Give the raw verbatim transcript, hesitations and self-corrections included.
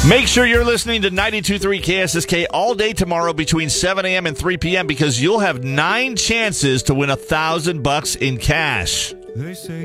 Make sure you're listening to ninety-two point three K S S K all day tomorrow between seven a.m. and three p.m. because you'll have nine chances to win a thousand bucks in cash.